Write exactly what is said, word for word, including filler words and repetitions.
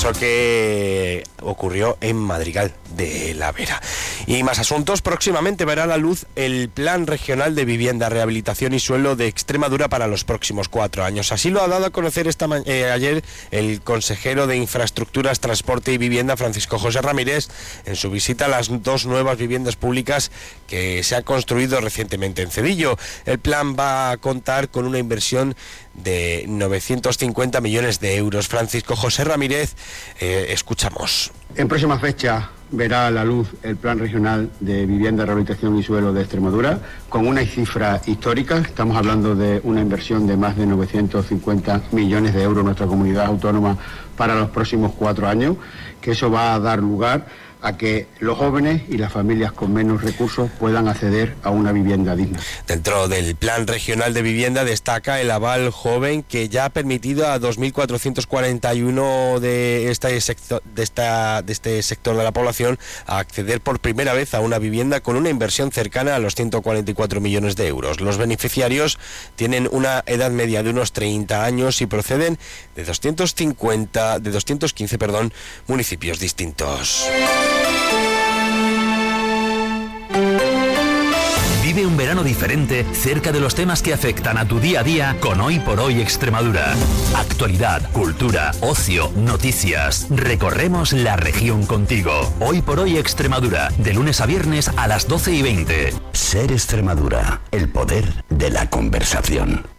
caso que ocurrió en Madrigal de la Vera. Y más asuntos, próximamente verá la luz el Plan Regional de Vivienda, Rehabilitación y Suelo de Extremadura para los próximos cuatro años. Así lo ha dado a conocer esta ma- eh, ayer el consejero de Infraestructuras, Transporte y Vivienda, Francisco José Ramírez, en su visita a las dos nuevas viviendas públicas que se han construido recientemente en Cedillo. El plan va a contar con una inversión de novecientos cincuenta millones de euros. Francisco José Ramírez, eh, escuchamos. En próximas fechas verá a la luz el Plan Regional de Vivienda, Rehabilitación y Suelo de Extremadura, con una cifra histórica. Estamos hablando de una inversión de más de novecientos cincuenta millones de euros en nuestra comunidad autónoma para los próximos cuatro años, que eso va a dar lugar a que los jóvenes y las familias con menos recursos puedan acceder a una vivienda digna. Dentro del Plan Regional de Vivienda destaca el aval joven, que ya ha permitido a dos mil cuatrocientos cuarenta y uno de este sector de esta de este sector de la población a acceder por primera vez a una vivienda con una inversión cercana a los ciento cuarenta y cuatro millones de euros. Los beneficiarios tienen una edad media de unos treinta años y proceden de doscientos cincuenta de doscientos quince, perdón, municipios distintos. Vive un verano diferente cerca de los temas que afectan a tu día a día con Hoy por Hoy Extremadura. Actualidad, cultura, ocio, noticias. Recorremos la región contigo. Hoy por Hoy Extremadura, de lunes a viernes a las doce y veinte. Ser Extremadura, el poder de la conversación.